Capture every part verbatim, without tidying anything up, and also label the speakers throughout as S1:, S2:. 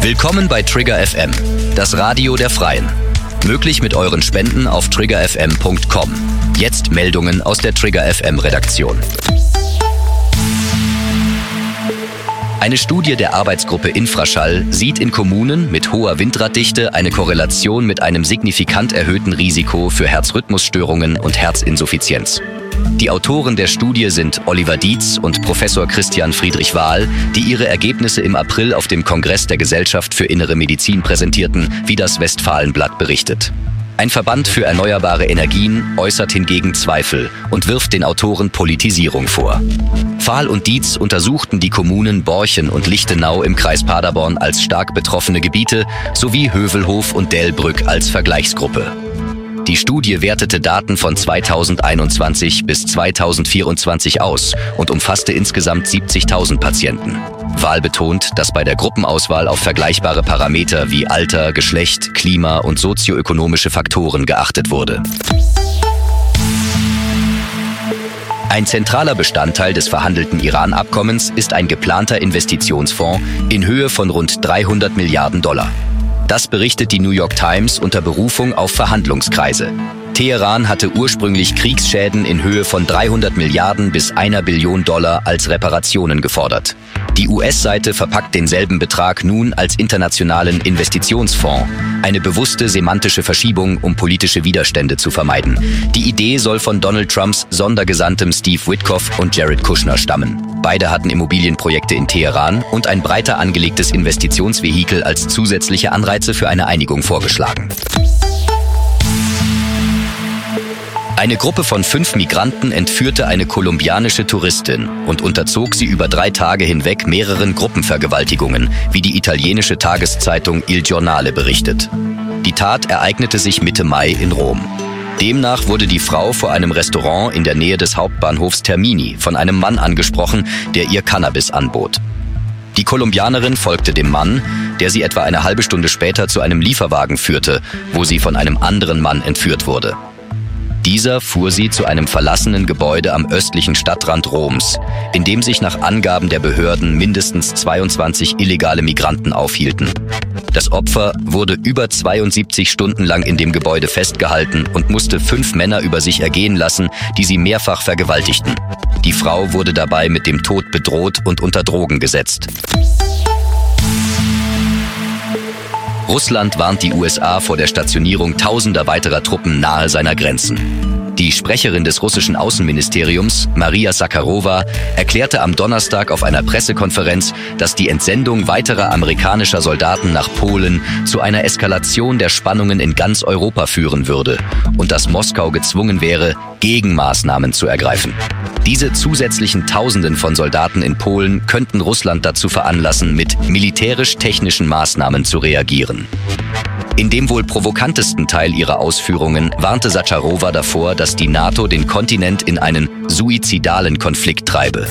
S1: Willkommen bei Trigger F M, das Radio der Freien. Möglich mit euren Spenden auf trigger f m punkt com. Jetzt Meldungen aus der Trigger F M Redaktion. Eine Studie der Arbeitsgruppe Infraschall sieht in Kommunen mit hoher Windraddichte eine Korrelation mit einem signifikant erhöhten Risiko für Herzrhythmusstörungen und Herzinsuffizienz. Die Autoren der Studie sind Oliver Dietz und Professor Christian Friedrich Wahl, die ihre Ergebnisse im April auf dem Kongress der Gesellschaft für Innere Medizin präsentierten, wie das Westfalenblatt berichtet. Ein Verband für erneuerbare Energien äußert hingegen Zweifel und wirft den Autoren Politisierung vor. Wahl und Dietz untersuchten die Kommunen Borchen und Lichtenau im Kreis Paderborn als stark betroffene Gebiete sowie Hövelhof und Delbrück als Vergleichsgruppe. Die Studie wertete Daten von zweitausendeinundzwanzig bis zweitausendvierundzwanzig aus und umfasste insgesamt siebzigtausend Patienten. Wahl betont, dass bei der Gruppenauswahl auf vergleichbare Parameter wie Alter, Geschlecht, Klima und sozioökonomische Faktoren geachtet wurde. Ein zentraler Bestandteil des verhandelten Iran-Abkommens ist ein geplanter Investitionsfonds in Höhe von rund dreihundert Milliarden Dollar. Das berichtet die New York Times unter Berufung auf Verhandlungskreise. Teheran hatte ursprünglich Kriegsschäden in Höhe von dreihundert Milliarden bis einer Billion Dollar als Reparationen gefordert. Die U S-Seite verpackt denselben Betrag nun als internationalen Investitionsfonds, eine bewusste semantische Verschiebung, um politische Widerstände zu vermeiden. Die Idee soll von Donald Trumps Sondergesandtem Steve Witkoff und Jared Kushner stammen. Beide hatten Immobilienprojekte in Teheran und ein breiter angelegtes Investitionsvehikel als zusätzliche Anreize für eine Einigung vorgeschlagen. Eine Gruppe von fünf Migranten entführte eine kolumbianische Touristin und unterzog sie über drei Tage hinweg mehreren Gruppenvergewaltigungen, wie die italienische Tageszeitung Il Giornale berichtet. Die Tat ereignete sich Mitte Mai in Rom. Demnach wurde die Frau vor einem Restaurant in der Nähe des Hauptbahnhofs Termini von einem Mann angesprochen, der ihr Cannabis anbot. Die Kolumbianerin folgte dem Mann, der sie etwa eine halbe Stunde später zu einem Lieferwagen führte, wo sie von einem anderen Mann entführt wurde. Dieser fuhr sie zu einem verlassenen Gebäude am östlichen Stadtrand Roms, in dem sich nach Angaben der Behörden mindestens zweiundzwanzig illegale Migranten aufhielten. Das Opfer wurde über zweiundsiebzig Stunden lang in dem Gebäude festgehalten und musste fünf Männer über sich ergehen lassen, die sie mehrfach vergewaltigten. Die Frau wurde dabei mit dem Tod bedroht und unter Drogen gesetzt. Russland warnt die U S A vor der Stationierung tausender weiterer Truppen nahe seiner Grenzen. Die Sprecherin des russischen Außenministeriums, Maria Zakharova, erklärte am Donnerstag auf einer Pressekonferenz, dass die Entsendung weiterer amerikanischer Soldaten nach Polen zu einer Eskalation der Spannungen in ganz Europa führen würde und dass Moskau gezwungen wäre, Gegenmaßnahmen zu ergreifen. Diese zusätzlichen Tausenden von Soldaten in Polen könnten Russland dazu veranlassen, mit militärisch-technischen Maßnahmen zu reagieren. In dem wohl provokantesten Teil ihrer Ausführungen warnte Zakharova davor, dass die NATO den Kontinent in einen suizidalen Konflikt treibe.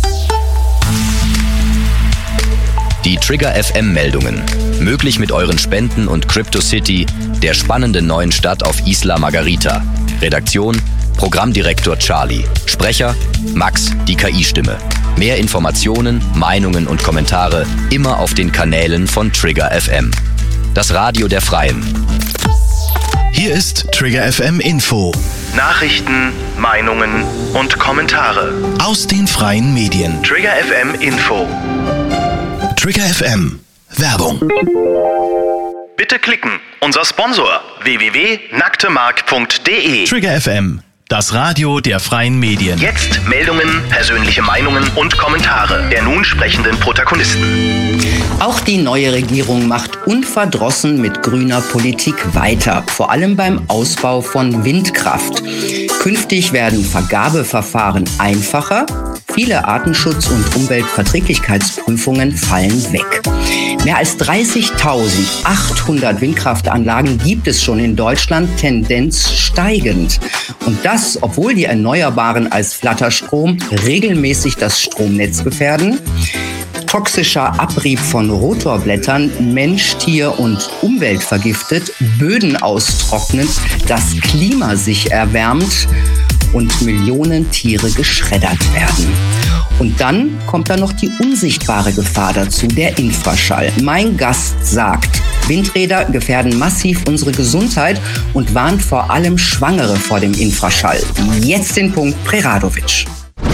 S1: Die Trigger F M-Meldungen. Möglich mit euren Spenden und CryptoCity, der spannenden neuen Stadt auf Isla Margarita. Redaktion: Programmdirektor Charlie. Sprecher: Max, die K I-Stimme. Mehr Informationen, Meinungen und Kommentare immer auf den Kanälen von Trigger F M. Das Radio der Freien.
S2: Hier ist Trigger F M Info.
S3: Nachrichten, Meinungen und Kommentare
S2: aus den freien Medien.
S3: Trigger F M Info.
S2: Trigger F M. Werbung.
S3: Bitte klicken. Unser Sponsor w w w punkt nacktemark punkt d e.
S2: Trigger F M. Das Radio der freien Medien.
S3: Jetzt Meldungen, persönliche Meinungen und Kommentare der nun sprechenden Protagonisten.
S4: Auch die neue Regierung macht unverdrossen mit grüner Politik weiter, vor allem beim Ausbau von Windkraft. Künftig werden Vergabeverfahren einfacher, viele Artenschutz- und Umweltverträglichkeitsprüfungen fallen weg. Mehr als dreißigtausendachthundert Windkraftanlagen gibt es schon in Deutschland, Tendenz steigend. Und das, obwohl die Erneuerbaren als Flatterstrom regelmäßig das Stromnetz gefährden, toxischer Abrieb von Rotorblättern Mensch, Tier und Umwelt vergiftet, Böden austrocknet, das Klima sich erwärmt und Millionen Tiere geschreddert werden. Und dann kommt da noch die unsichtbare Gefahr dazu, der Infraschall. Mein Gast sagt, Windräder gefährden massiv unsere Gesundheit und warnt vor allem Schwangere vor dem Infraschall. Jetzt den Punkt Preradovic.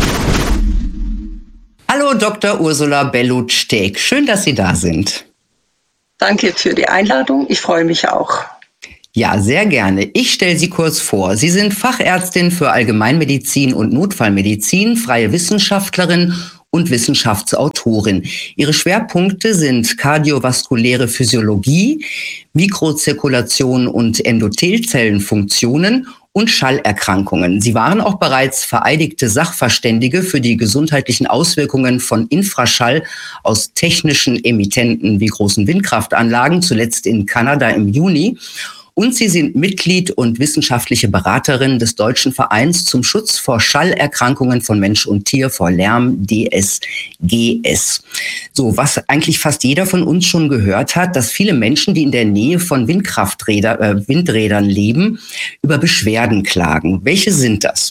S4: Hallo Doktor Ursula Bellut-Steg, schön, dass Sie da sind.
S5: Danke für die Einladung, ich freue mich auch.
S4: Ja, sehr gerne. Ich stelle Sie kurz vor. Sie sind Fachärztin für Allgemeinmedizin und Notfallmedizin, freie Wissenschaftlerin und Wissenschaftsautorin. Ihre Schwerpunkte sind kardiovaskuläre Physiologie, Mikrozirkulation und Endothelzellenfunktionen und Schallerkrankungen. Sie waren auch bereits vereidigte Sachverständige für die gesundheitlichen Auswirkungen von Infraschall aus technischen Emittenten wie großen Windkraftanlagen, zuletzt in Kanada im Juni. Und Sie sind Mitglied und wissenschaftliche Beraterin des Deutschen Vereins zum Schutz vor Schallerkrankungen von Mensch und Tier, vor Lärm, D S G S. So, was eigentlich fast jeder von uns schon gehört hat, dass viele Menschen, die in der Nähe von Windkrafträder, äh, Windrädern leben, über Beschwerden klagen. Welche sind das?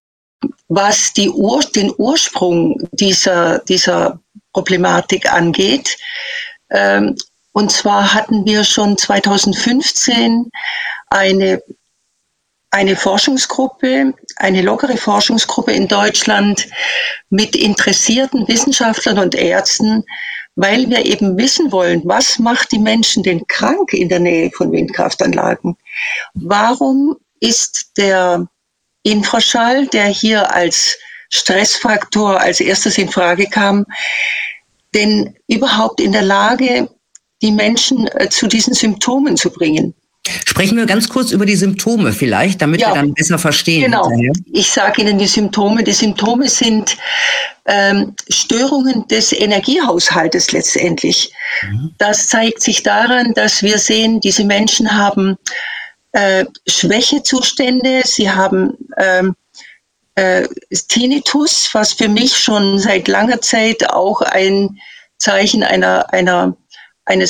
S5: Was die Ur- den Ursprung dieser, dieser Problematik angeht, ähm, und zwar hatten wir schon zweitausendfünfzehn eine, eine Forschungsgruppe, eine lockere Forschungsgruppe in Deutschland mit interessierten Wissenschaftlern und Ärzten, weil wir eben wissen wollen, was macht die Menschen denn krank in der Nähe von Windkraftanlagen? Warum ist der Infraschall, der hier als Stressfaktor als erstes in Frage kam, denn überhaupt in der Lage, die Menschen äh, zu diesen Symptomen zu bringen?
S4: Sprechen wir ganz kurz über die Symptome vielleicht, damit ja, wir dann besser verstehen.
S5: Genau,
S4: hinterher.
S5: Ich sage Ihnen die Symptome. Die Symptome sind ähm, Störungen des Energiehaushaltes letztendlich. Mhm. Das zeigt sich daran, dass wir sehen, diese Menschen haben äh, Schwächezustände, sie haben ähm, äh, Tinnitus, was für mich schon seit langer Zeit auch ein Zeichen einer, einer eines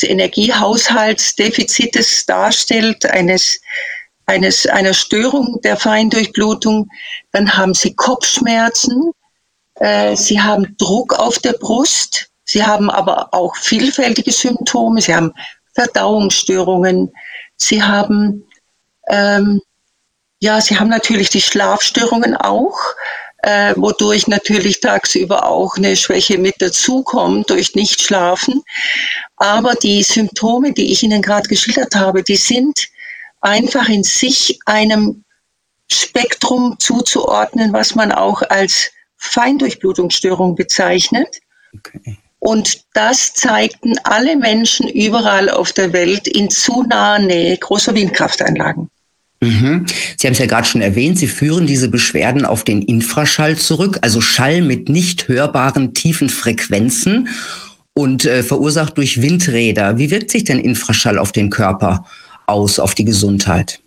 S5: Energiehaushaltsdefizites darstellt, eines, eines, einer Störung der Feindurchblutung. Dann haben sie Kopfschmerzen, äh, sie haben Druck auf der Brust, sie haben aber auch vielfältige Symptome, sie haben Verdauungsstörungen, sie haben, ähm, ja, sie haben natürlich die Schlafstörungen auch, Äh, wodurch natürlich tagsüber auch eine Schwäche mit dazukommt durch Nichtschlafen. Aber die Symptome, die ich Ihnen gerade geschildert habe, die sind einfach in sich einem Spektrum zuzuordnen, was man auch als Feindurchblutungsstörung bezeichnet. Okay. Und das zeigten alle Menschen überall auf der Welt in zu naher Nähe großer Windkraftanlagen.
S4: Mhm. Sie haben es ja gerade schon erwähnt, Sie führen diese Beschwerden auf den Infraschall zurück, also Schall mit nicht hörbaren tiefen Frequenzen und äh, verursacht durch Windräder. Wie wirkt sich denn Infraschall auf den Körper aus, auf die Gesundheit?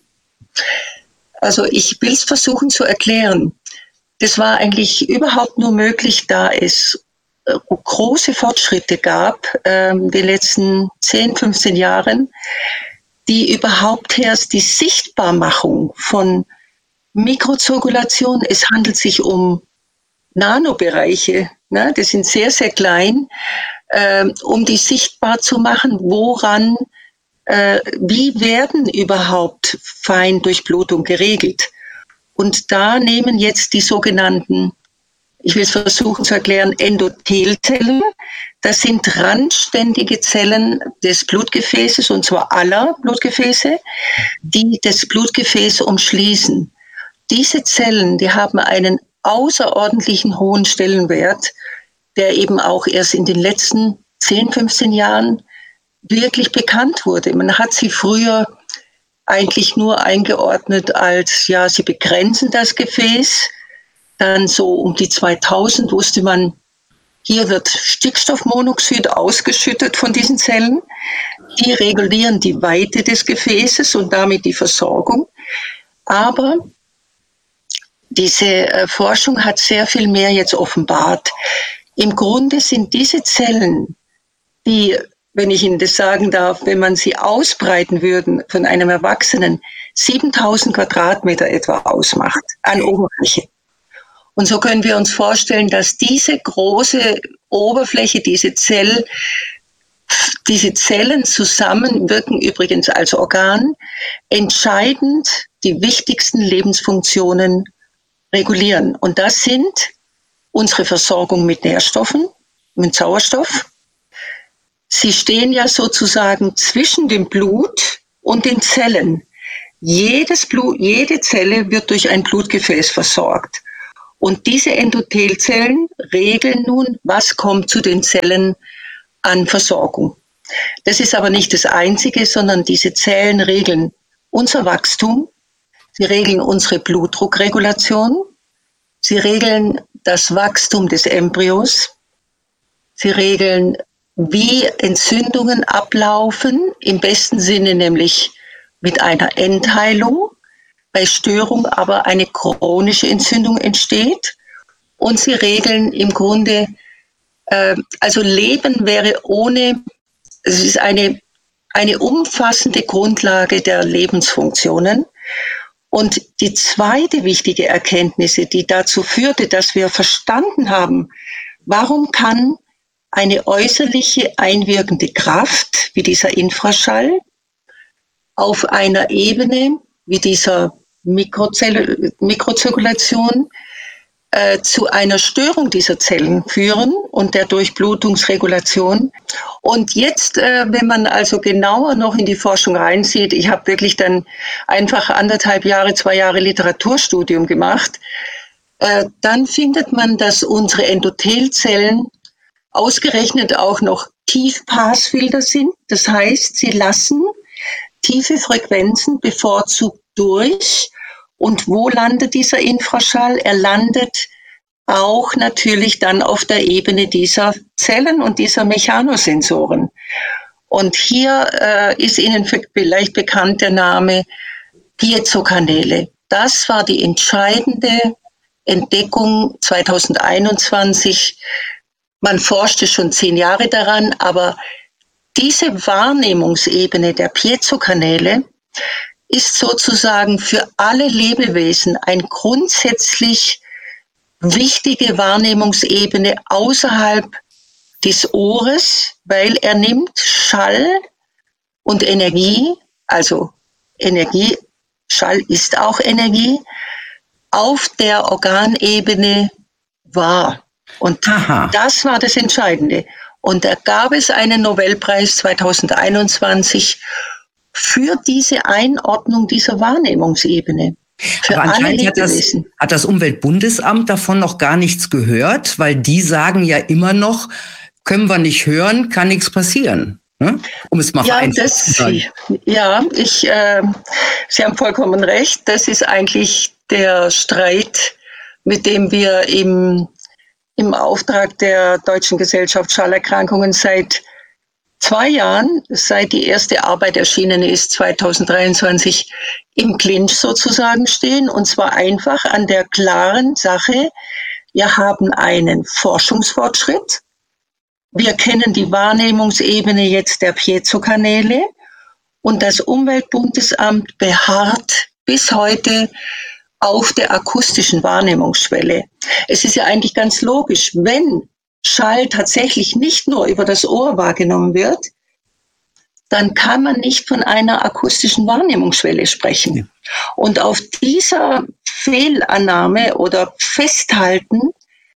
S5: Also ich will es versuchen zu erklären. Das war eigentlich überhaupt nur möglich, da es äh, große Fortschritte gab äh, in den letzten zehn, fünfzehn Jahren, die überhaupt erst die Sichtbarmachung von Mikrozirkulation, es handelt sich um Nanobereiche, ne, die sind sehr, sehr klein, äh, um die sichtbar zu machen, woran, äh, wie werden überhaupt Feindurchblutung geregelt. Und da nehmen jetzt die sogenannten, ich will es versuchen zu erklären, Endothelzellen. Das sind randständige Zellen des Blutgefäßes, und zwar aller Blutgefäße, die das Blutgefäß umschließen. Diese Zellen, die haben einen außerordentlichen hohen Stellenwert, der eben auch erst in den letzten zehn, fünfzehn Jahren wirklich bekannt wurde. Man hat sie früher eigentlich nur eingeordnet als, ja, sie begrenzen das Gefäß. Dann so um die zweitausend wusste man, hier wird Stickstoffmonoxid ausgeschüttet von diesen Zellen. Die regulieren die Weite des Gefäßes und damit die Versorgung. Aber diese äh, Forschung hat sehr viel mehr jetzt offenbart. Im Grunde sind diese Zellen, die, wenn ich Ihnen das sagen darf, wenn man sie ausbreiten würden von einem Erwachsenen, siebentausend Quadratmeter etwa ausmacht an Oberfläche. Und so können wir uns vorstellen, dass diese große Oberfläche, diese Zell, diese Zellen zusammenwirken übrigens als Organ, entscheidend die wichtigsten Lebensfunktionen regulieren. Und das sind unsere Versorgung mit Nährstoffen, mit Sauerstoff. Sie stehen ja sozusagen zwischen dem Blut und den Zellen. Jedes Blut, jede Zelle wird durch ein Blutgefäß versorgt. Und diese Endothelzellen regeln nun, was kommt zu den Zellen an Versorgung. Das ist aber nicht das Einzige, sondern diese Zellen regeln unser Wachstum, sie regeln unsere Blutdruckregulation, sie regeln das Wachstum des Embryos, sie regeln, wie Entzündungen ablaufen, im besten Sinne nämlich mit einer Endheilung, bei Störung aber eine chronische Entzündung entsteht. Und sie regeln im Grunde, äh, also Leben wäre ohne, es ist eine, eine umfassende Grundlage der Lebensfunktionen. Und die zweite wichtige Erkenntnis, die dazu führte, dass wir verstanden haben, warum kann eine äußerliche einwirkende Kraft wie dieser Infraschall auf einer Ebene wie dieser Mikrozell- Mikrozirkulation äh, zu einer Störung dieser Zellen führen und der Durchblutungsregulation. Und jetzt, äh, wenn man also genauer noch in die Forschung reinsieht, ich habe wirklich dann einfach anderthalb Jahre, zwei Jahre Literaturstudium gemacht, äh, dann findet man, dass unsere Endothelzellen ausgerechnet auch noch Tiefpassfilter sind. Das heißt, sie lassen tiefe Frequenzen bevorzugt durch. Und wo landet dieser Infraschall? Er landet auch natürlich dann auf der Ebene dieser Zellen und dieser Mechanosensoren. Und hier äh, ist Ihnen vielleicht bekannt der Name Piezokanäle. Das war die entscheidende Entdeckung zweitausendeinundzwanzig. Man forschte schon zehn Jahre daran, aber diese Wahrnehmungsebene der Piezokanäle ist sozusagen für alle Lebewesen eine grundsätzlich wichtige Wahrnehmungsebene außerhalb des Ohres, weil er nimmt Schall und Energie, also Energie, Schall ist auch Energie, auf der Organebene wahr. Und Aha. das war das Entscheidende. Und da gab es einen Nobelpreis zweitausendeinundzwanzig für diese Einordnung dieser Wahrnehmungsebene. Für
S4: Aber
S5: alle
S4: anscheinend hat das, hat das Umweltbundesamt davon noch gar nichts gehört, weil die sagen ja immer noch, können wir nicht hören, kann nichts passieren. Ne? Um es mal
S5: ja,
S4: vereinfacht
S5: das,
S4: zu sagen.
S5: Ja, ich, äh, Sie haben vollkommen recht. Das ist eigentlich der Streit, mit dem wir im, im Auftrag der Deutschen Gesellschaft Schallerkrankungen seit zwei Jahren, seit die erste Arbeit erschienen ist, zweitausenddreiundzwanzig, im Clinch sozusagen stehen. Und zwar einfach an der klaren Sache, wir haben einen Forschungsfortschritt. Wir kennen die Wahrnehmungsebene jetzt der Piezokanäle. Und das Umweltbundesamt beharrt bis heute auf der akustischen Wahrnehmungsschwelle. Es ist ja eigentlich ganz logisch, wenn Schall tatsächlich nicht nur über das Ohr wahrgenommen wird, dann kann man nicht von einer akustischen Wahrnehmungsschwelle sprechen. Ja. Und auf dieser Fehlannahme oder Festhalten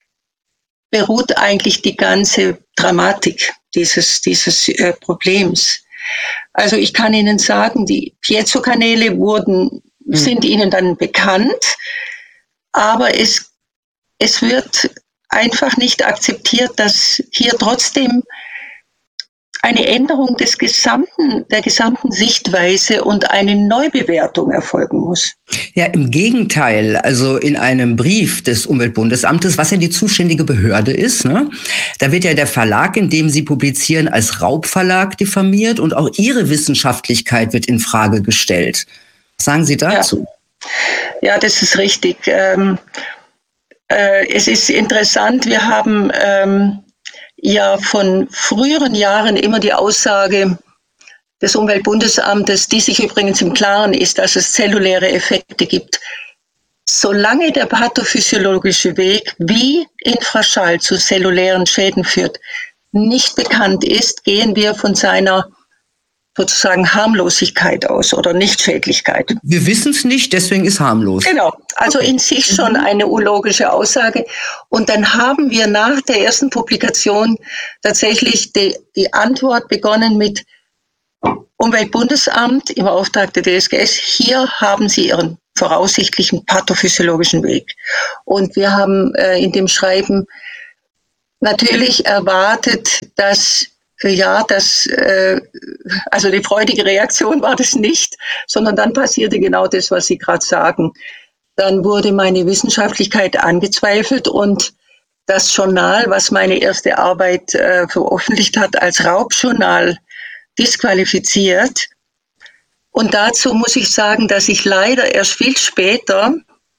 S5: beruht eigentlich die ganze Dramatik dieses, dieses äh, Problems. Also ich kann Ihnen sagen, die Piezokanäle wurden, mhm. sind Ihnen dann bekannt, aber es, es wird einfach nicht akzeptiert, dass hier trotzdem eine Änderung des gesamten, der gesamten Sichtweise und eine Neubewertung erfolgen muss.
S4: Ja, im Gegenteil. Also in einem Brief des Umweltbundesamtes, was ja die zuständige Behörde ist, ne, da wird ja der Verlag, in dem Sie publizieren, als Raubverlag diffamiert und auch Ihre Wissenschaftlichkeit wird in Frage gestellt. Was sagen Sie dazu?
S5: Ja, ja, das ist richtig. Ähm, äh, es ist interessant, wir haben ähm, ja von früheren Jahren immer die Aussage des Umweltbundesamtes, die sich übrigens im Klaren ist, dass es zelluläre Effekte gibt, solange der pathophysiologische Weg, wie Infraschall zu zellulären Schäden führt, nicht bekannt ist, gehen wir von seiner sozusagen Harmlosigkeit aus oder Nichtschädlichkeit.
S4: Wir wissen es nicht, deswegen ist harmlos.
S5: Genau, also in sich schon eine logische Aussage. Und dann haben wir nach der ersten Publikation tatsächlich die, die Antwort begonnen mit Umweltbundesamt im Auftrag der D S G S. Hier haben Sie Ihren voraussichtlichen pathophysiologischen Weg. Und wir haben äh, in dem Schreiben natürlich erwartet, dass Ja, das, äh, also die freudige Reaktion war das nicht, sondern dann passierte genau das, was Sie gerade sagen. Dann wurde meine Wissenschaftlichkeit angezweifelt und das Journal, was meine erste Arbeit äh, veröffentlicht hat, als Raubjournal disqualifiziert. Und dazu muss ich sagen, dass ich leider erst viel später,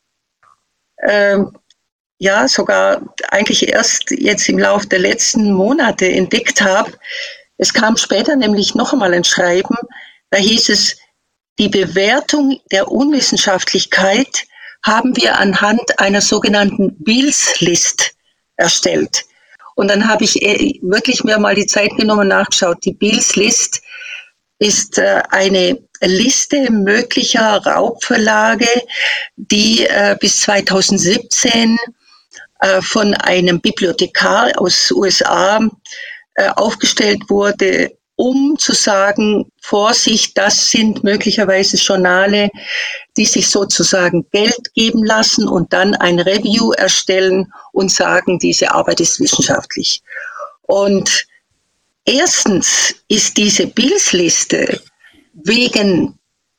S5: äh, ja, sogar eigentlich erst jetzt im Laufe der letzten Monate entdeckt habe. Es kam später nämlich noch einmal ein Schreiben, da hieß es, die Bewertung der Unwissenschaftlichkeit haben wir anhand einer sogenannten Beals-List erstellt. Und dann habe ich wirklich mir mal die Zeit genommen, nachgeschaut. Die Beals-List ist eine Liste möglicher Raubverlage, die bis zweitausendsiebzehn von einem Bibliothekar aus U S A äh, aufgestellt wurde, um zu sagen, Vorsicht, das sind möglicherweise Journale, die sich sozusagen Geld geben lassen und dann ein Review erstellen und sagen, diese Arbeit ist wissenschaftlich. Und erstens ist diese Beals-Liste wegen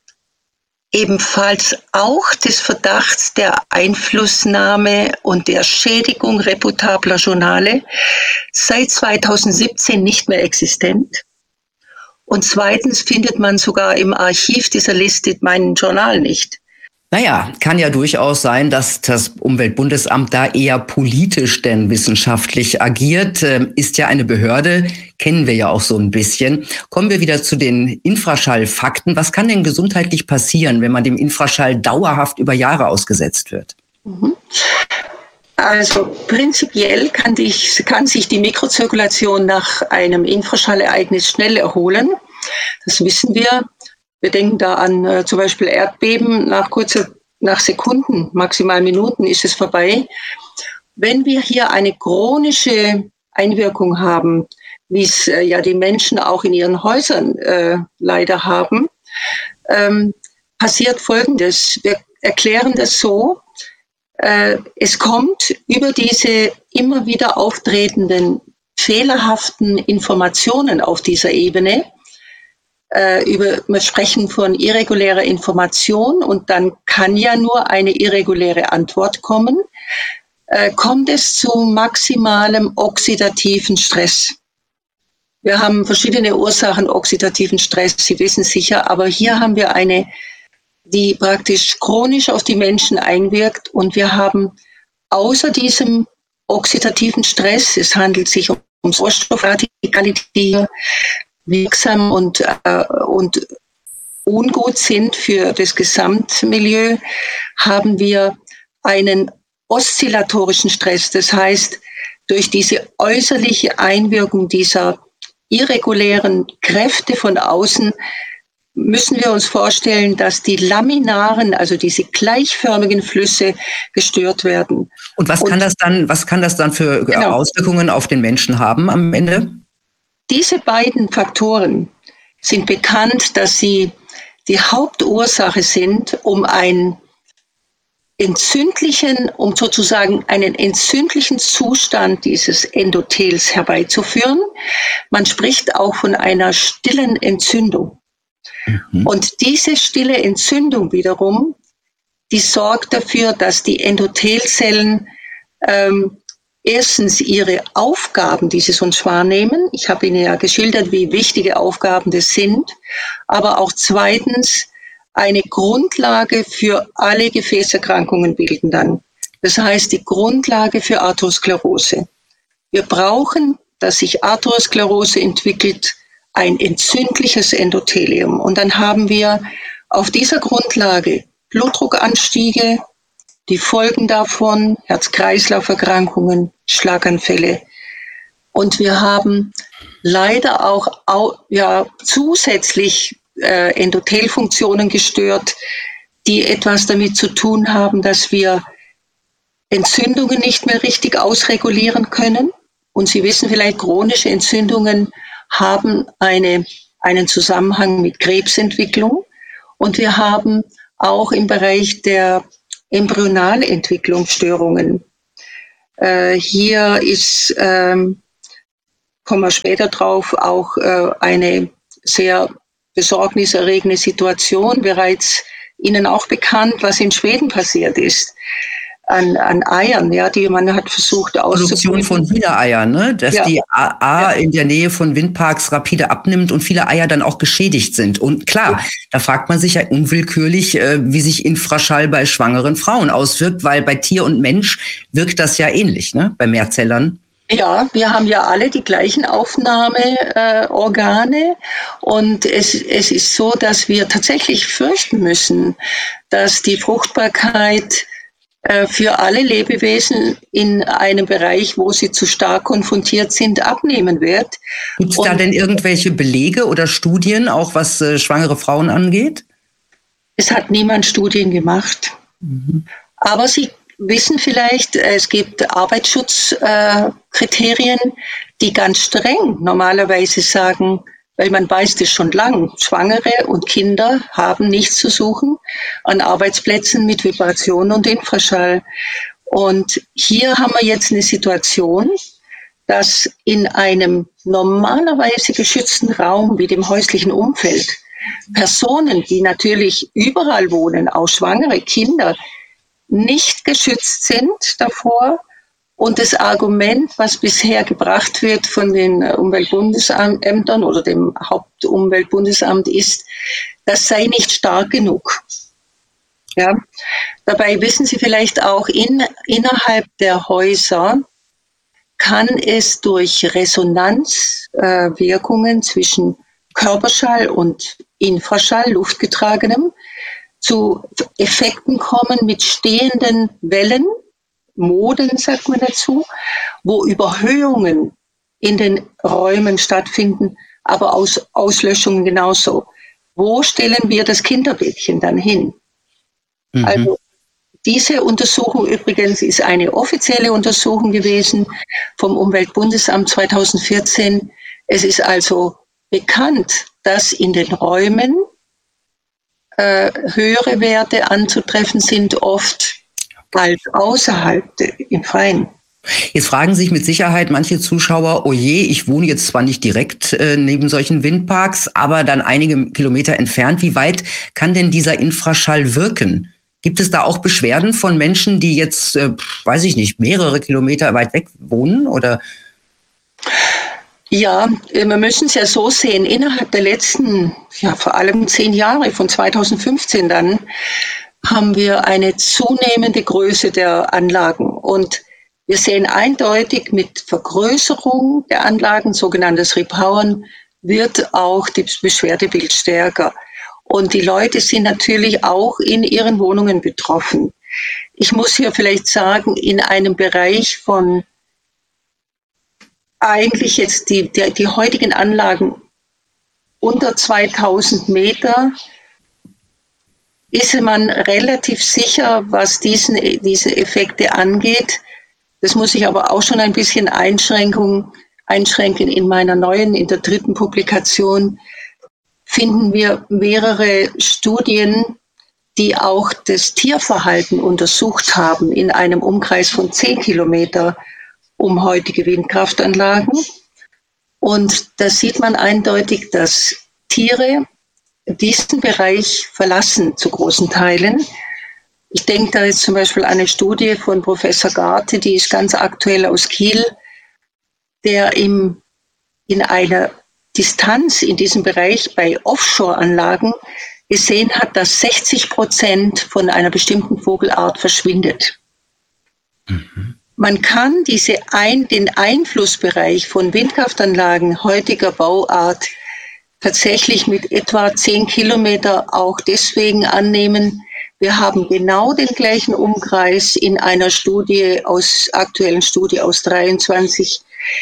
S5: ebenfalls auch des Verdachts der Einflussnahme und der Schädigung reputabler Journale seit zweitausendsiebzehn nicht mehr existent. Und zweitens findet man sogar im Archiv dieser Liste mein Journal nicht.
S4: Naja, kann ja durchaus sein, dass das Umweltbundesamt da eher politisch denn wissenschaftlich agiert. Ist ja eine Behörde, kennen wir ja auch so ein bisschen. Kommen wir wieder zu den Infraschallfakten. Was kann denn gesundheitlich passieren, wenn man dem Infraschall dauerhaft über Jahre ausgesetzt wird?
S5: Also prinzipiell kann, die, kann sich die Mikrozirkulation nach einem Infraschallereignis schnell erholen. Das wissen wir. Wir denken da an äh, zum Beispiel Erdbeben. Nach kurzer, nach Sekunden, maximal Minuten ist es vorbei. Wenn wir hier eine chronische Einwirkung haben, wie es äh, ja die Menschen auch in ihren Häusern äh, leider haben, ähm, passiert Folgendes. Wir erklären das so. Äh, es kommt über diese immer wieder auftretenden fehlerhaften Informationen auf dieser Ebene, Über, wir sprechen von irregulärer Information und dann kann ja nur eine irreguläre Antwort kommen, äh, kommt es zu maximalem oxidativen Stress. Wir haben verschiedene Ursachen oxidativen Stress, Sie wissen sicher, aber hier haben wir eine, die praktisch chronisch auf die Menschen einwirkt und wir haben außer diesem oxidativen Stress, es handelt sich um Sauerstoffradikale, die wirksam und, äh, und ungut sind für das Gesamtmilieu, haben wir einen oszillatorischen Stress. Das heißt, durch diese äußerliche Einwirkung dieser irregulären Kräfte von außen müssen wir uns vorstellen, dass die laminaren, also diese gleichförmigen Flüsse gestört werden.
S4: Und was kann und, das dann, was kann das dann für genau. Auswirkungen auf den Menschen haben am Ende?
S5: Diese beiden Faktoren sind bekannt, dass sie die Hauptursache sind, um einen entzündlichen, um sozusagen einen entzündlichen Zustand dieses Endothels herbeizuführen. Man spricht auch von einer stillen Entzündung. Mhm. Und diese stille Entzündung wiederum, die sorgt dafür, dass die Endothelzellen ähm, erstens ihre Aufgaben, die sie sonst wahrnehmen, ich habe Ihnen ja geschildert, wie wichtige Aufgaben das sind, aber auch zweitens eine Grundlage für alle Gefäßerkrankungen bilden dann. Das heißt, die Grundlage für Arteriosklerose. Wir brauchen, dass sich Arteriosklerose entwickelt, ein entzündliches Endothelium. Und dann haben wir auf dieser Grundlage Blutdruckanstiege, die Folgen davon, Herz-Kreislauf-Erkrankungen, Schlaganfälle. Und wir haben leider auch, auch ja, zusätzlich äh, Endothelfunktionen gestört, die etwas damit zu tun haben, dass wir Entzündungen nicht mehr richtig ausregulieren können. Und Sie wissen vielleicht, chronische Entzündungen haben eine, einen Zusammenhang mit Krebsentwicklung. Und wir haben auch im Bereich der Embryonalentwicklung Störungen. Äh, hier ist, ähm, kommen wir später drauf, auch äh, eine sehr besorgniserregende Situation, bereits Ihnen auch bekannt, was in Schweden passiert ist. An, an Eiern, ja, die man hat versucht
S4: Produktion von Hühnereiern, ne? Dass ja. die A, A ja. in der Nähe von Windparks rapide abnimmt und viele Eier dann auch geschädigt sind. Und klar, ja. da fragt man sich ja unwillkürlich, äh, wie sich Infraschall bei schwangeren Frauen auswirkt, weil bei Tier und Mensch wirkt das ja ähnlich, ne? Bei Mehrzellern.
S5: Ja, wir haben ja alle die gleichen Aufnahmeorgane äh, und es, es ist so, dass wir tatsächlich fürchten müssen, dass die Fruchtbarkeit für alle Lebewesen in einem Bereich, wo sie zu stark konfrontiert sind, abnehmen wird.
S4: Gibt es da denn irgendwelche Belege oder Studien, auch was äh, schwangere Frauen angeht?
S5: Es hat niemand Studien gemacht. Mhm. Aber Sie wissen vielleicht, es gibt Arbeitsschutzkriterien, äh, die ganz streng normalerweise sagen, weil man weiß das schon lang, Schwangere und Kinder haben nichts zu suchen an Arbeitsplätzen mit Vibration und Infraschall. Und hier haben wir jetzt eine Situation, dass in einem normalerweise geschützten Raum wie dem häuslichen Umfeld Personen, die natürlich überall wohnen, auch schwangere Kinder, nicht geschützt sind davor. Und das Argument, was bisher gebracht wird von den Umweltbundesämtern oder dem Hauptumweltbundesamt ist, das sei nicht stark genug. Ja. Dabei wissen Sie vielleicht auch, in, innerhalb der Häuser kann es durch Resonanzwirkungen äh, zwischen Körperschall und Infraschall, luftgetragenem, zu Effekten kommen mit stehenden Wellen, Moden, sagt man dazu, wo Überhöhungen in den Räumen stattfinden, aber Aus, Auslöschungen genauso. Wo stellen wir das Kinderbettchen dann hin? Mhm. Also diese Untersuchung übrigens ist eine offizielle Untersuchung gewesen vom Umweltbundesamt zweitausendvierzehn. Es ist also bekannt, dass in den Räumen äh, höhere Werte anzutreffen sind, oft als außerhalb im Freien.
S4: Jetzt fragen sich mit Sicherheit manche Zuschauer, oh je, ich wohne jetzt zwar nicht direkt äh, neben solchen Windparks, aber dann einige Kilometer entfernt. Wie weit kann denn dieser Infraschall wirken? Gibt es da auch Beschwerden von Menschen, die jetzt, äh, weiß ich nicht, mehrere Kilometer weit weg wohnen? Oder?
S5: Ja, wir müssen es ja so sehen, innerhalb der letzten, ja vor allem zehn Jahre, von zweitausendfünfzehn dann, haben wir eine zunehmende Größe der Anlagen. Und wir sehen eindeutig, mit Vergrößerung der Anlagen, sogenanntes Repowern, wird auch das Beschwerdebild stärker. Und die Leute sind natürlich auch in ihren Wohnungen betroffen. Ich muss hier vielleicht sagen, in einem Bereich von eigentlich jetzt die, die, die heutigen Anlagen unter zweitausend Meter, ist man relativ sicher, was diesen, diese Effekte angeht. Das muss ich aber auch schon ein bisschen Einschränkung, einschränken. In meiner neuen, in der dritten Publikation finden wir mehrere Studien, die auch das Tierverhalten untersucht haben in einem Umkreis von zehn Kilometer um heutige Windkraftanlagen. Und da sieht man eindeutig, dass Tiere diesen Bereich verlassen zu großen Teilen. Ich denke da jetzt zum Beispiel an eine Studie von Professor Garte, die ist ganz aktuell aus Kiel, der im, in einer Distanz in diesem Bereich bei Offshore-Anlagen gesehen hat, dass sechzig Prozent von einer bestimmten Vogelart verschwindet. Mhm. Man kann diese ein, den Einflussbereich von Windkraftanlagen heutiger Bauart tatsächlich mit etwa zehn Kilometer auch deswegen annehmen, Wir haben genau den gleichen Umkreis in einer Studie aus, aktuellen Studie aus dreiundzwanzig,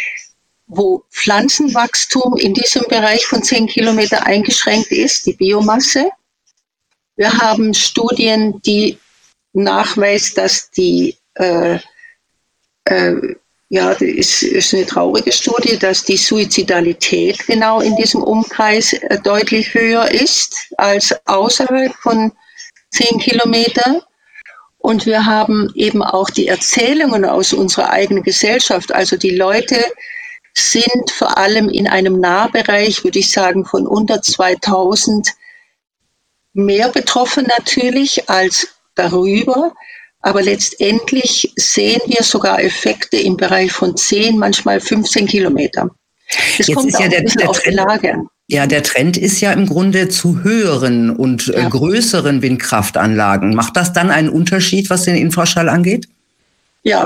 S5: wo Pflanzenwachstum in diesem Bereich von zehn Kilometer eingeschränkt ist, die Biomasse. Wir haben Studien, die nachweisen, dass die, äh, äh, ja, das ist, ist eine traurige Studie, dass die Suizidalität genau in diesem Umkreis äh, deutlich höher ist als außerhalb von zehn Kilometer. Und wir haben eben auch die Erzählungen aus unserer eigenen Gesellschaft. Also die Leute sind vor allem in einem Nahbereich, würde ich sagen, von unter zweitausend mehr betroffen natürlich als darüber. Aber letztendlich sehen wir sogar Effekte im Bereich von zehn, manchmal fünfzehn Kilometer. Das
S4: Jetzt
S5: kommt
S4: ist
S5: auch
S4: ja der,
S5: ein bisschen
S4: der
S5: auf die
S4: Trend,
S5: Lage an.
S4: Ja, der Trend ist ja im Grunde zu höheren und äh,
S5: Ja.
S4: größeren Windkraftanlagen. Macht das dann einen Unterschied, was den Infraschall angeht?
S5: Ja,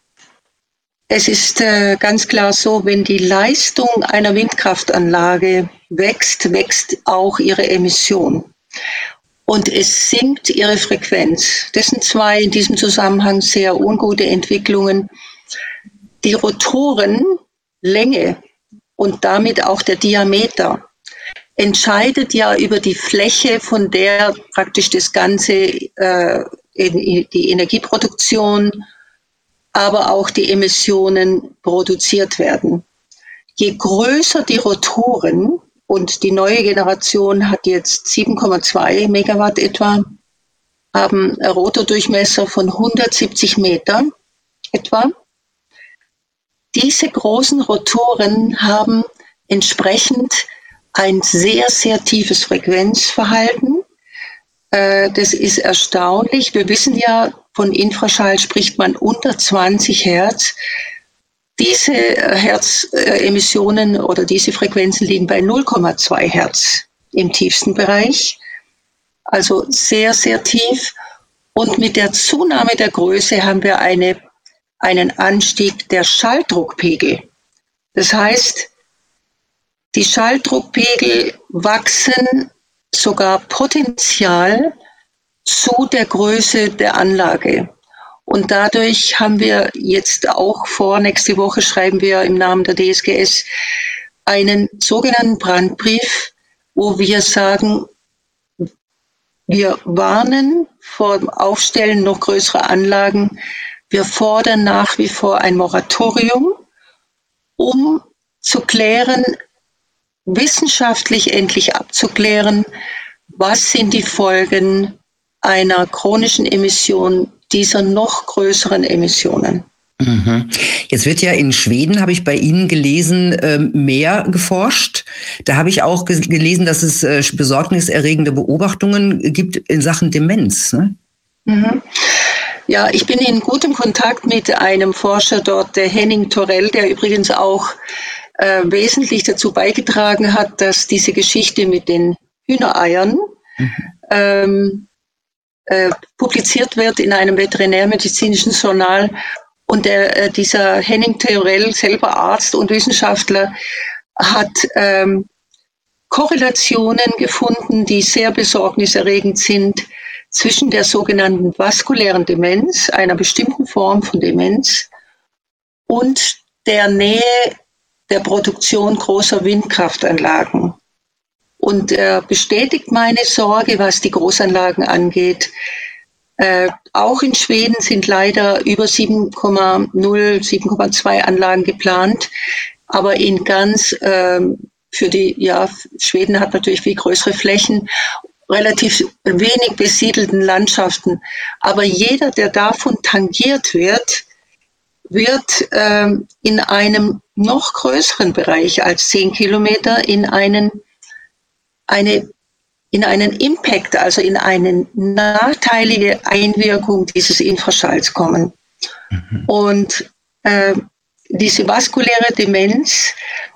S5: es ist äh, ganz klar so, wenn die Leistung einer Windkraftanlage wächst, wächst auch ihre Emission. Und es sinkt ihre Frequenz. Das sind zwei in diesem Zusammenhang sehr ungute Entwicklungen. Die Rotorenlänge und damit auch der Diameter entscheidet ja über die Fläche, von der praktisch das Ganze, äh, die Energieproduktion, aber auch die Emissionen produziert werden. Je größer die Rotoren, und die neue Generation hat jetzt sieben Komma zwei Megawatt etwa, haben einen Rotordurchmesser von hundertsiebzig Metern etwa. Diese großen Rotoren haben entsprechend ein sehr, sehr tiefes Frequenzverhalten. Das ist erstaunlich. Wir wissen ja, von Infraschall spricht man unter zwanzig Hertz. Diese Hertz-Emissionen oder diese Frequenzen liegen bei null Komma zwei Hertz im tiefsten Bereich. Also sehr, sehr tief. Und mit der Zunahme der Größe haben wir eine, einen Anstieg der Schalldruckpegel. Das heißt, die Schalldruckpegel wachsen sogar potenzial zu der Größe der Anlage. Und dadurch haben wir jetzt auch vor, nächste Woche schreiben wir im Namen der D S G S einen sogenannten Brandbrief, wo wir sagen, wir warnen vor dem Aufstellen noch größerer Anlagen. Wir fordern nach wie vor ein Moratorium, um zu klären, wissenschaftlich endlich abzuklären, was sind die Folgen einer chronischen Emission dieser noch größeren Emissionen.
S4: Mhm. Jetzt wird ja in Schweden, habe ich bei Ihnen gelesen, mehr geforscht. Da habe ich auch gelesen, dass es besorgniserregende Beobachtungen gibt in Sachen Demenz. Ne?
S5: Mhm. Ja, ich bin in gutem Kontakt mit einem Forscher dort, der Henning Torell, der übrigens auch äh, wesentlich dazu beigetragen hat, dass diese Geschichte mit den Hühnereiern mhm. ähm, äh, publiziert wird in einem veterinärmedizinischen Journal. Und der, äh, dieser Henning Torell, selber Arzt und Wissenschaftler, hat ähm, Korrelationen gefunden, die sehr besorgniserregend sind zwischen der sogenannten vaskulären Demenz, einer bestimmten Form von Demenz, und der Nähe der Produktion großer Windkraftanlagen. Und er bestätigt meine Sorge, was die Großanlagen angeht. Äh, auch in Schweden sind leider über sieben Komma null, sieben Komma zwei Anlagen geplant, aber in ganz, ähm, für die, ja, Schweden hat natürlich viel größere Flächen, relativ wenig besiedelten Landschaften. Aber jeder, der davon tangiert wird, wird ähm, in einem noch größeren Bereich als zehn Kilometer in einen, eine, in einen Impact, also in eine nachteilige Einwirkung dieses Infraschalls kommen. Mhm. Und äh, diese vaskuläre Demenz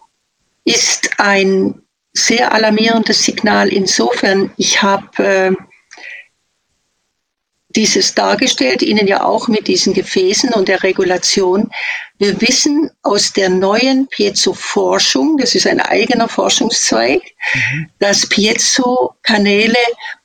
S5: ist ein sehr alarmierendes Signal insofern. Ich habe äh, dieses dargestellt, Ihnen ja auch mit diesen Gefäßen und der Regulation. Wir wissen aus der neuen Piezo-Forschung, das ist ein eigener Forschungszweig, mhm. dass Piezo-Kanäle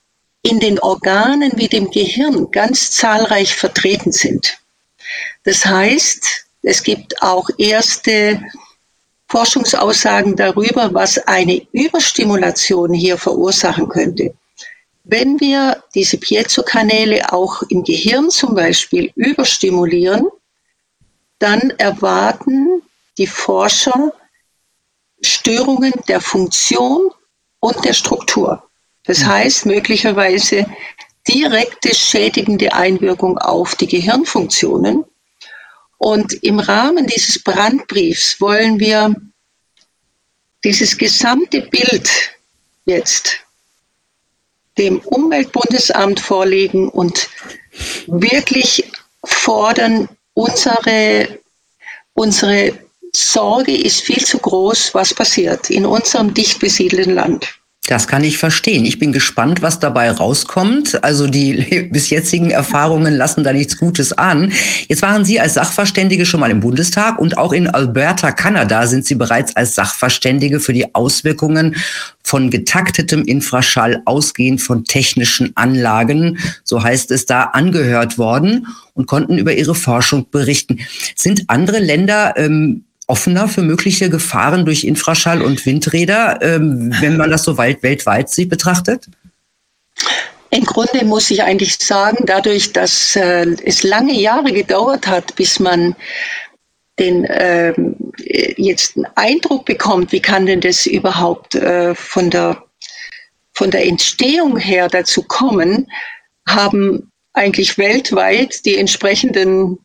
S5: in den Organen wie dem Gehirn ganz zahlreich vertreten sind. Das heißt, es gibt auch erste Forschungsaussagen darüber, was eine Überstimulation hier verursachen könnte. Wenn wir diese Piezo-Kanäle auch im Gehirn zum Beispiel überstimulieren, dann erwarten die Forscher Störungen der Funktion und der Struktur. Das heißt möglicherweise direkte schädigende Einwirkung auf die Gehirnfunktionen. Und im Rahmen dieses Brandbriefs wollen wir dieses gesamte Bild jetzt dem Umweltbundesamt vorlegen und wirklich fordern, unsere, unsere Sorge ist viel zu groß, was passiert in unserem dicht besiedelten Land.
S4: Das kann ich verstehen. Ich bin gespannt, was dabei rauskommt. Also die bis jetzigen Erfahrungen lassen da nichts Gutes an. Jetzt waren Sie als Sachverständige schon mal im Bundestag und auch in Alberta, Kanada, sind Sie bereits als Sachverständige für die Auswirkungen von getaktetem Infraschall ausgehend von technischen Anlagen, so heißt es da, angehört worden und konnten über Ihre Forschung berichten. Sind andere Länder ähm, offener für mögliche Gefahren durch Infraschall und Windräder, ähm, wenn man das so weit, weltweit sich betrachtet?
S5: Im Grunde muss ich eigentlich sagen, dadurch, dass äh, es lange Jahre gedauert hat, bis man den äh, jetzt einen Eindruck bekommt, wie kann denn das überhaupt äh, von der von der Entstehung her dazu kommen, haben eigentlich weltweit die entsprechenden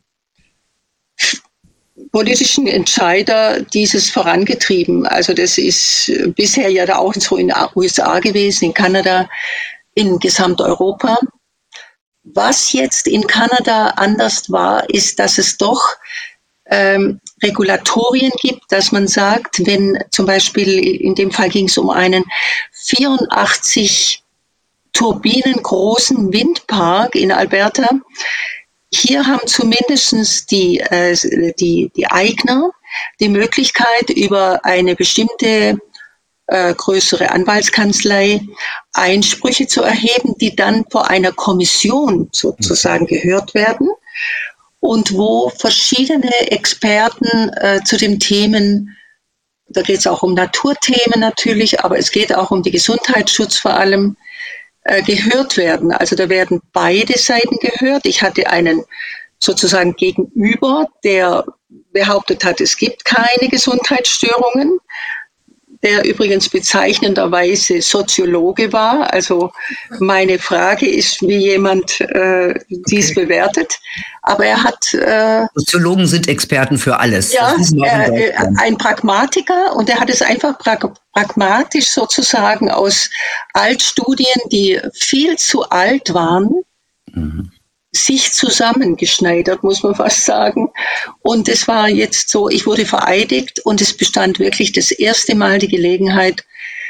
S5: politischen Entscheider dieses vorangetrieben. Also das ist bisher ja da auch so in den U S A gewesen, in Kanada, in Gesamteuropa. Was jetzt in Kanada anders war, ist, dass es doch ähm, Regulatorien gibt, dass man sagt, wenn zum Beispiel, in dem Fall ging es um einen vierundachtzig Turbinen großen Windpark in Alberta. Hier haben zumindest die, äh, die, die Eigner die Möglichkeit, über eine bestimmte äh, größere Anwaltskanzlei Einsprüche zu erheben, die dann vor einer Kommission sozusagen gehört werden und wo verschiedene Experten äh, zu den Themen, da geht es auch um Naturthemen natürlich, aber es geht auch um den Gesundheitsschutz vor allem, gehört werden. Also da werden beide Seiten gehört. Ich hatte einen sozusagen Gegenüber, der behauptet hat, es gibt keine Gesundheitsstörungen, der übrigens bezeichnenderweise Soziologe war. Also meine Frage ist, wie jemand äh, dies okay. bewertet. Aber er hat... Äh,
S4: Soziologen sind Experten für alles.
S5: Ja, äh, ein Pragmatiker, und er hat es einfach prag- pragmatisch sozusagen aus Altstudien, die viel zu alt waren, mhm. sich zusammengeschneidert, muss man fast sagen. Und es war jetzt so, ich wurde vereidigt und es bestand wirklich das erste Mal die Gelegenheit,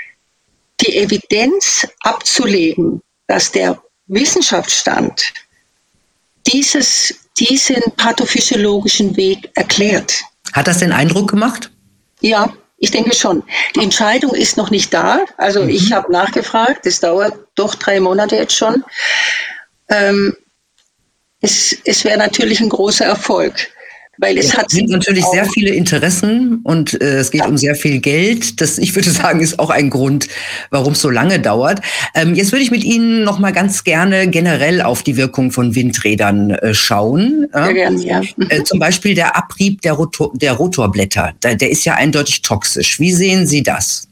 S5: die Evidenz abzulegen, dass der Wissenschaftsstand dieses, diesen pathophysiologischen Weg erklärt.
S4: Hat das den Eindruck gemacht?
S5: Ja, ich denke schon. Die Entscheidung ist noch nicht da. Also mhm. ich habe nachgefragt, das dauert doch drei Monate jetzt schon. Ähm, Es, es wäre natürlich ein großer Erfolg, weil es ja, hat...
S4: Es sind natürlich sehr viele Interessen und äh, es geht ja. um sehr viel Geld. Das, ich würde sagen, ist auch ein Grund, warum es so lange dauert. Ähm, jetzt würde ich mit Ihnen noch mal ganz gerne generell auf die Wirkung von Windrädern äh, schauen. Sehr
S5: äh, gerne, ja. Mhm.
S4: Äh, zum Beispiel der Abrieb der, Rotor, der Rotorblätter. Der, der ist ja eindeutig toxisch. Wie sehen Sie das?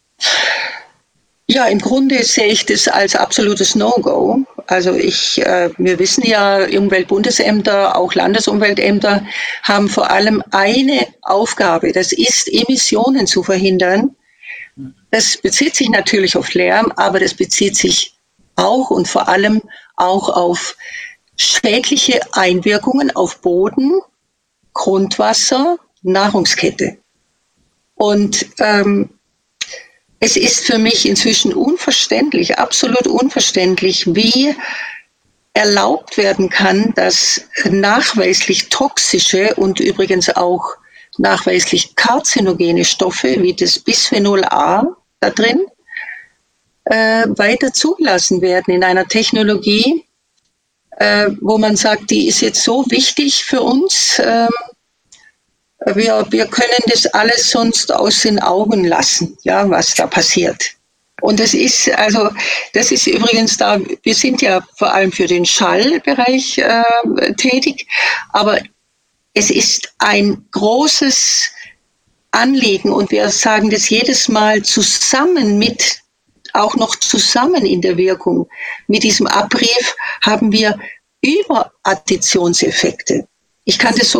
S5: Ja, im Grunde sehe ich das als absolutes No-Go. Also ich, äh, wir wissen ja, Umweltbundesämter, auch Landesumweltämter haben vor allem eine Aufgabe, das ist, Emissionen zu verhindern. Das bezieht sich natürlich auf Lärm, aber das bezieht sich auch und vor allem auch auf schädliche Einwirkungen auf Boden, Grundwasser, Nahrungskette. Und ähm, es ist für mich inzwischen unverständlich, absolut unverständlich, wie erlaubt werden kann, dass nachweislich toxische und übrigens auch nachweislich karzinogene Stoffe wie das Bisphenol A da drin äh, weiter zugelassen werden in einer Technologie, äh, wo man sagt, die ist jetzt so wichtig für uns. Äh, wir, wir können das alles sonst aus den Augen lassen, ja, was da passiert. Und das ist, also, das ist übrigens da, wir sind ja vor allem für den Schallbereich äh, tätig, aber es ist ein großes Anliegen und wir sagen das jedes Mal zusammen mit, auch noch zusammen in der Wirkung. Mit diesem Abrief haben wir Überadditionseffekte. Ich kann das so